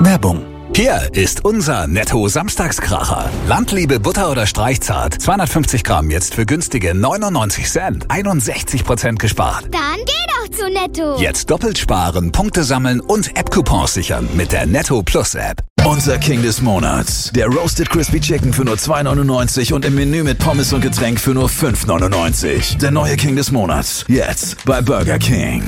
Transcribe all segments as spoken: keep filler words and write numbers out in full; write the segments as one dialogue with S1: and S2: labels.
S1: Werbung. Hier ist unser Netto-Samstagskracher. Landliebe Butter oder Streichzart. zweihundertfünfzig Gramm jetzt für günstige neunundneunzig Cent. einundsechzig Prozent gespart.
S2: Dann geh doch zu Netto.
S1: Jetzt doppelt sparen, Punkte sammeln und App-Coupons sichern mit der Netto Plus App.
S3: Unser King des Monats. Der Roasted Crispy Chicken für nur zwei neunundneunzig und im Menü mit Pommes und Getränk für nur fünf neunundneunzig. Der neue King des Monats. Jetzt bei Burger King.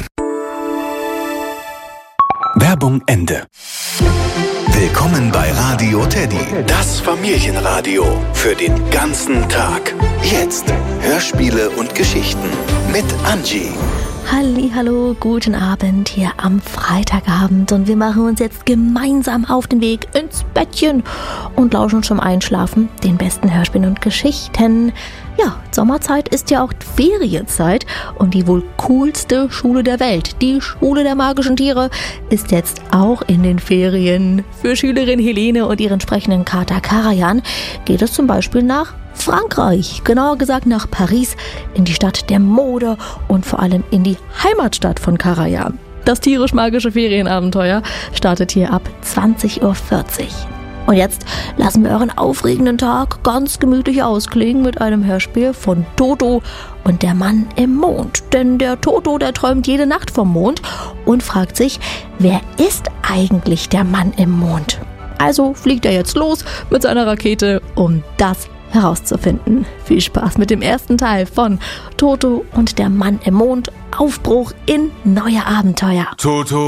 S1: Werbung Ende.
S3: Willkommen bei Radio Teddy. Das Familienradio für den ganzen Tag. Jetzt Hörspiele und Geschichten mit Angie.
S4: Hallihallo, guten Abend hier am Freitagabend und wir machen uns jetzt gemeinsam auf den Weg ins Bettchen und lauschen zum Einschlafen den besten Hörspielen und Geschichten. Ja, Sommerzeit ist ja auch Ferienzeit und die wohl coolste Schule der Welt, die Schule der magischen Tiere, ist jetzt auch in den Ferien. Für Schülerin Helene und ihren sprechenden Kater Karajan geht es zum Beispiel nach Frankreich, genauer gesagt nach Paris, in die Stadt der Mode und vor allem in die Heimatstadt von Karajan. Das tierisch-magische Ferienabenteuer startet hier ab zwanzig Uhr vierzig. Und jetzt lassen wir euren aufregenden Tag ganz gemütlich ausklingen mit einem Hörspiel von Toto und der Mann im Mond. Denn der Toto, der träumt jede Nacht vom Mond und fragt sich, wer ist eigentlich der Mann im Mond? Also fliegt er jetzt los mit seiner Rakete, um das herauszufinden. Viel Spaß mit dem ersten Teil von Toto und der Mann im Mond. Aufbruch in neue Abenteuer.
S5: Toto